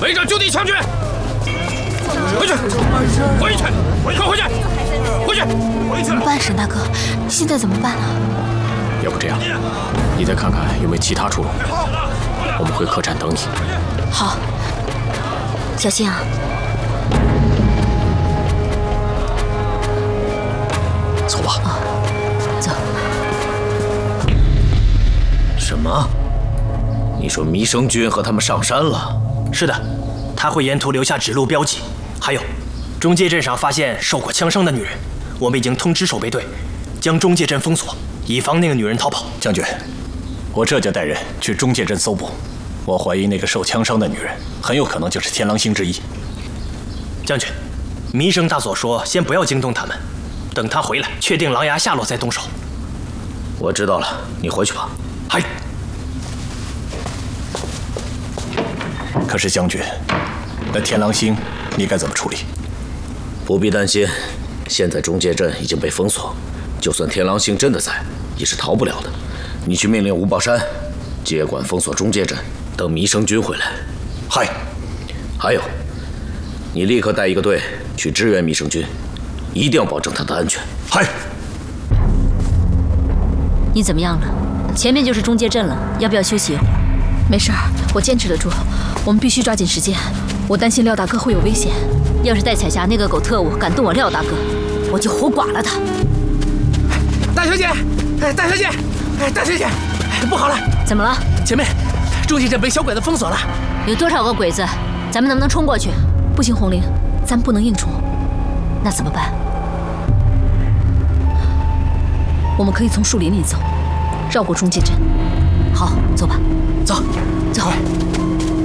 围着就地枪决！回去，回去，快回去，回去，回去！ 怎么办，沈大哥？现在怎么办呢？ 要不这样，你再看看有没有其他出路。我们回客栈等你。 好，小心啊！ 走吧。 啊，走。 什么？你说弥生君和他们上山了？ 是的，他会沿途留下指路标记。还有，中界镇上发现受过枪伤的女人，我们已经通知守备队，将中界镇封锁，以防那个女人逃跑。 将军，我这就带人去中界镇搜捕。我怀疑那个受枪伤的女人很有可能就是天狼星之一。 将军，弥生大佐说先不要惊动他们，等他回来确定狼牙下落再动手。 我知道了，你回去吧。 嗨。 可是将军，那天狼星你该怎么处理？ 不必担心，现在中界镇已经被封锁，就算天狼星真的在，也是逃不了的。你去命令吴宝山接管封锁中界镇，等弥生君回来。 嗨。 还有，你立刻带一个队去支援弥生君，一定要保证他的安全。 嗨。 你怎么样了？前面就是中界镇了，要不要休息一会儿？ 没事儿，我坚持得住。我们必须抓紧时间，我担心廖大哥会有危险。 要是戴彩霞那个狗特务敢动我廖大哥，我就活剐了他。 大小姐，大小姐，大小姐，不好了！ 怎么了？ 前面，中界镇被小鬼子封锁了。 有多少个鬼子？咱们能不能冲过去？ 不行，红绫，咱不能硬冲。 那怎么办？ 我们可以从树林里走，绕过中界镇。 好，走吧。 走， 走。